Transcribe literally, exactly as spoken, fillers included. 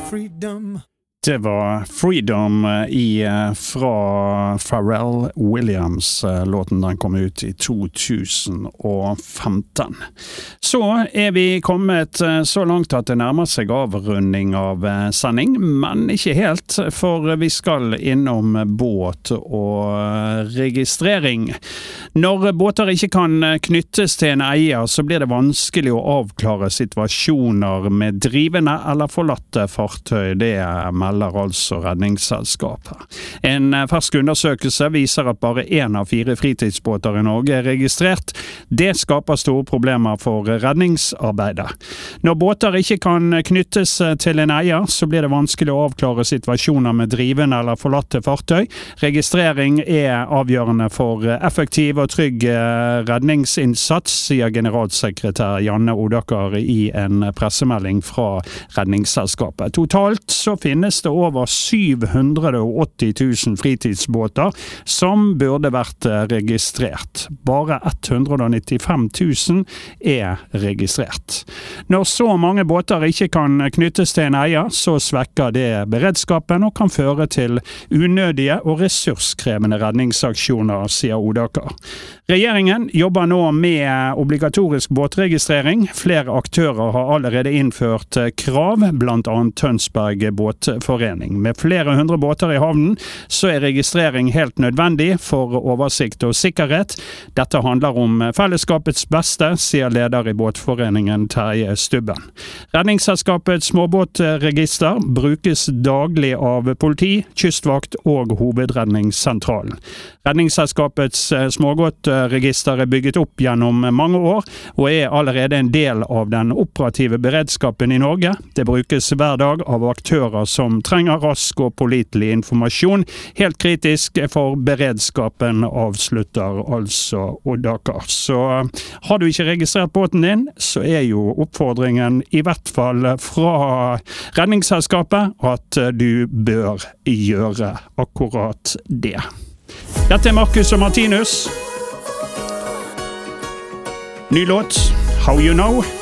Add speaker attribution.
Speaker 1: freedom.
Speaker 2: Det var Freedom i, fra Pharrell Williams. Låten den kom ut i to tusen og femten. Så er vi kommet så langt at det nærmer seg avrunding av sending, men ikke helt, for vi skal innom båt og registrering. Når båter ikke kan knyttes til en eier, så blir det vanskelig å avklare situasjoner med drivende eller forlatte fartøy. Det er melder altså Redningsselskapet. En fersk undersøkelse viser at bare en av fire fritidsbåter i Norge er registrert. Det skaper store problemer for redningsarbeidet. Når båter ikke kan knyttes til en eier, så blir det vanskelig å avklare situasjoner med drivende eller forlatte fartøy. Registrering er avgjørende for effektiv og trygg redningsinnsats, sier generalsekretær Janne Odaker i en pressemelding fra Redningsselskapet. Totalt så finnes det over syv hundre og åtti tusen fritidsbåter som burde vært registrert. Bare hundre og nittifem tusen er registrert. Når så mange båter ikke kan knyttes til en eier, så svekker det beredskapen og kan føre til unødige og ressurskrevende redningsaksjoner, sier Odaker. Regjeringen jobber nå med obligatorisk båtregistrering. Flere aktører har allerede innført krav, blant annet Tønsberg Båtforening. Med flere hundre båter i havnen, så er registrering helt nødvendig for oversikt og sikkerhet. Dette handler om fellesskapets beste, sier leder i Båtforeningen Terje Stubben. Redningsselskapets småbåtregister brukes daglig av politi, kystvakt og hovedredningssentralen. Redningsselskapets småbåtregister er bygget opp gjennom mange år, og er allerede en del av den operative beredskapen i Norge. Det brukes hver dag av aktører som trenger rask og pålitelig informasjon. Helt kritisk for beredskapen, avslutter altså Odaker. Så har du ikke registrert båten din, så er jo oppfordringen i hvert fall fra Redningsselskapet at du bør gjøre akkurat det. Dette er Markus og Martinus. Ny låt, How You Know.